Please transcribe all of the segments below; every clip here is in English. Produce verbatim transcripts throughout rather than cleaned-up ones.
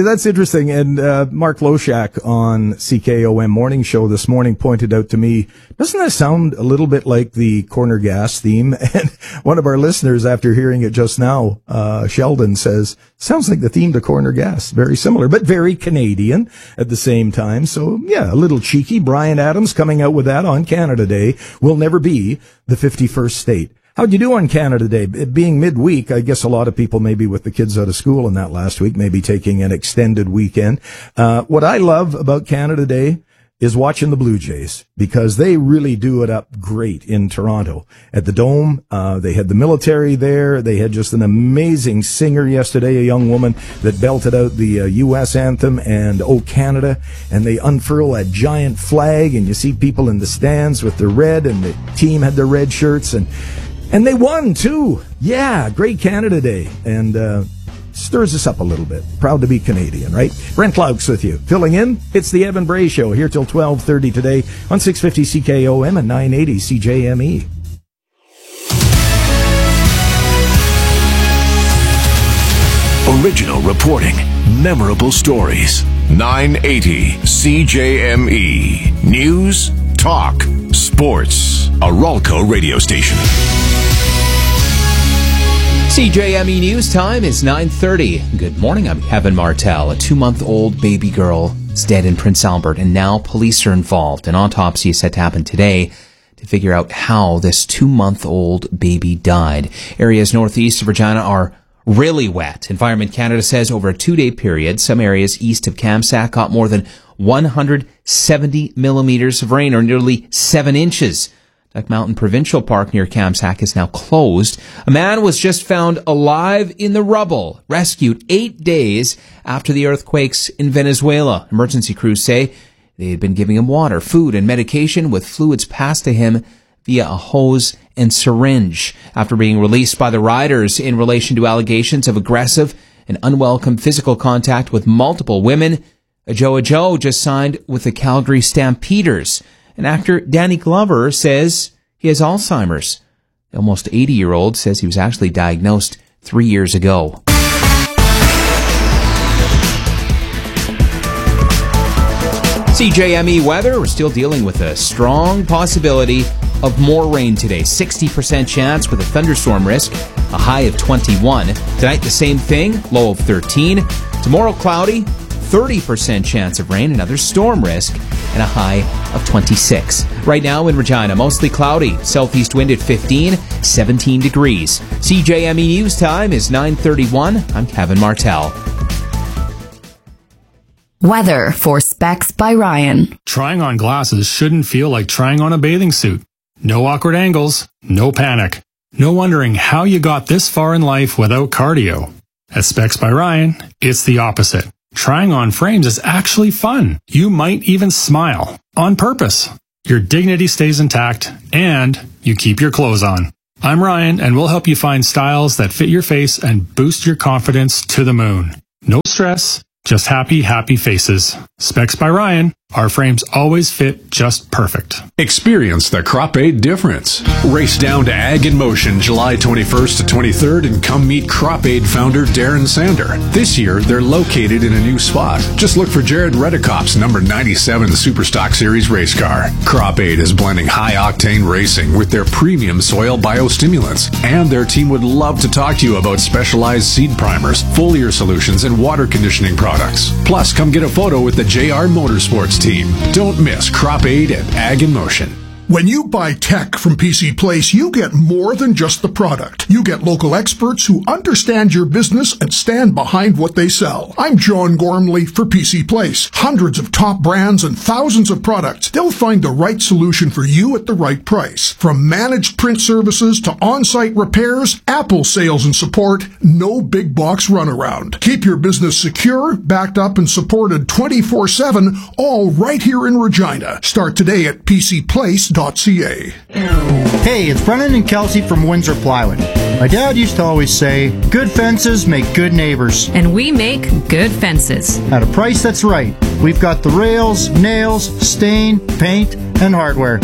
that's interesting. And uh, Mark Loshak on C K O M Morning Show this morning pointed out to me, doesn't that sound a little bit like the Corner Gas theme? And one of our listeners, after hearing it just now, uh, Sheldon, says, sounds like the theme to Corner Gas. Very similar, but very Canadian at the same time. So, yeah, a little cheeky. Bryan Adams coming out with that on Canada Day. Will never be the fifty-first state. How'd you do on Canada Day? It being midweek, I guess a lot of people maybe with the kids out of school in that last week, maybe taking an extended weekend. Uh, what I love about Canada Day is watching the Blue Jays, because they really do it up great in Toronto. At the Dome, uh, they had the military there. They had just an amazing singer yesterday, a young woman that belted out the uh, U S anthem and Oh Canada, and they unfurl that giant flag, and you see people in the stands with their red, and the team had their red shirts, and And they won, too. Yeah, great Canada Day. And uh stirs us up a little bit. Proud to be Canadian, right? Brent Laux with you. Filling in, it's the Evan Bray Show, here till twelve thirty today on six fifty C K O M and nine eighty C J M E. Original reporting, memorable stories. nine eighty C J M E. News, talk, sports. A Ralco radio station. C J M E News time is nine thirty. Good morning, I'm Kevin Martell. A two-month-old baby girl is dead in Prince Albert, and now police are involved. An autopsy is set to happen today to figure out how this two-month-old baby died. Areas northeast of Regina are really wet. Environment Canada says over a two-day period, some areas east of Kamsack got more than one hundred seventy millimeters of rain, or nearly seven inches. Duck Mountain Provincial Park near Kamsack is now closed. A man was just found alive in the rubble, rescued eight days after the earthquakes in Venezuela. Emergency crews say they had been giving him water, food, and medication with fluids passed to him via a hose and syringe. After being released by the riders in relation to allegations of aggressive and unwelcome physical contact with multiple women, Joe Joe just signed with the Calgary Stampeders. And actor Danny Glover says he has Alzheimer's. The almost eighty-year-old says he was actually diagnosed three years ago. C J M E weather, we're still dealing with a strong possibility of more rain today. sixty percent chance with a thunderstorm risk, a high of twenty-one. Tonight, the same thing, low of thirteen. Tomorrow, cloudy, thirty percent chance of rain, another storm risk, and a high of twenty-six. Right now in Regina, mostly cloudy. Southeast wind at fifteen, seventeen degrees. C J M E News time is nine thirty-one. I'm Kevin Martell. Weather for Specs by Ryan. Trying on glasses shouldn't feel like trying on a bathing suit. No awkward angles, no panic. No wondering how you got this far in life without cardio. At Specs by Ryan, it's the opposite. Trying on frames is actually fun. You might even smile. On purpose. Your dignity stays intact, and you keep your clothes on. I'm Ryan, and we'll help you find styles that fit your face and boost your confidence to the moon. No stress, just happy, happy faces. Specs by Ryan. Our frames always fit just perfect. Experience the Crop Aid difference. Race down to Ag in Motion July twenty-first to twenty-third and come meet Crop Aid founder Darren Sander. This year, they're located in a new spot. Just look for Jared Redekop's number ninety-seven Superstock Series race car. Crop Aid is blending high-octane racing with their premium soil biostimulants. And their team would love to talk to you about specialized seed primers, foliar solutions, and water conditioning products. Plus, come get a photo with the J R Motorsports team. Don't miss Crop Aid and Ag in Motion. When you buy tech from P C Place, you get more than just the product. You get local experts who understand your business and stand behind what they sell. I'm John Gormley for P C Place. Hundreds of top brands and thousands of products. They'll find the right solution for you at the right price. From managed print services to on-site repairs, Apple sales and support, no big box runaround. Keep your business secure, backed up and supported twenty-four seven, all right here in Regina. Start today at p c place dot c a. Hey, it's Brennan and Kelsey from Windsor Plywood. My dad used to always say, good fences make good neighbors. And we make good fences. At a price that's right. We've got the rails, nails, stain, paint, and hardware.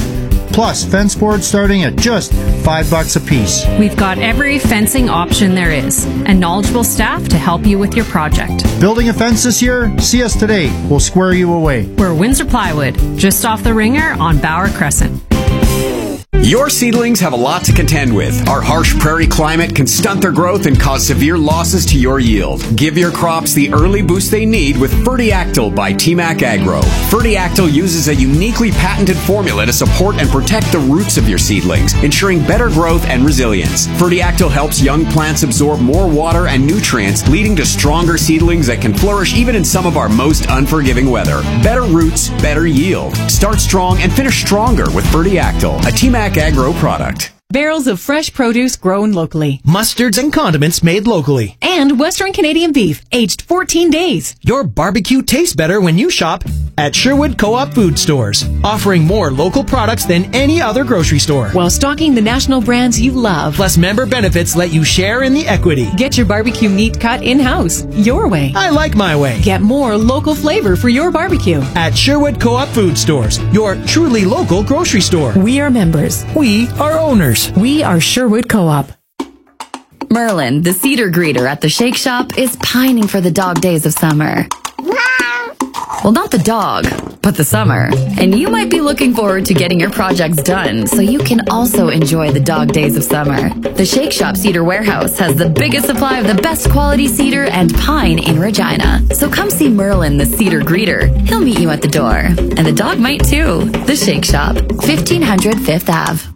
Plus, fence boards starting at just five bucks a piece. We've got every fencing option there is and knowledgeable staff to help you with your project. Building a fence this year? See us today. We'll square you away. We're Windsor Plywood, just off the Ringer on Bauer Crescent. Your seedlings have a lot to contend with. Our harsh prairie climate can stunt their growth and cause severe losses to your yield. Give your crops the early boost they need with Fertiactyl by T MAC Agro. Fertiactyl uses a uniquely patented formula to support and protect the roots of your seedlings, ensuring better growth and resilience. Fertiactyl helps young plants absorb more water and nutrients, leading to stronger seedlings that can flourish even in some of our most unforgiving weather. Better roots, better yield. Start strong and finish stronger with Fertiactyl, a T MAC Agro product. Barrels of fresh produce grown locally. Mustards and condiments made locally. And Western Canadian beef, aged fourteen days. Your barbecue tastes better when you shop at Sherwood Co-op Food Stores, offering more local products than any other grocery store. While stocking the national brands you love. Plus, member benefits let you share in the equity. Get your barbecue meat cut in-house, your way. I like my way. Get more local flavor for your barbecue. At Sherwood Co-op Food Stores, your truly local grocery store. We are members. We are owners. We are Sherwood Co-op. Merlin, the cedar greeter at the Shake Shop, is pining for the dog days of summer. Well, not the dog, but the summer. And you might be looking forward to getting your projects done so you can also enjoy the dog days of summer. The Shake Shop Cedar Warehouse has the biggest supply of the best quality cedar and pine in Regina. So come see Merlin, the cedar greeter. He'll meet you at the door. And the dog might too. The Shake Shop, fifteen hundred Fifth Avenue.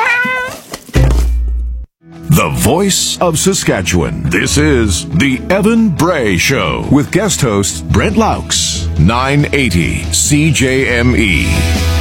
The voice of Saskatchewan. This is the Evan Bray Show with guest host Brent Laux, nine eighty C J M E.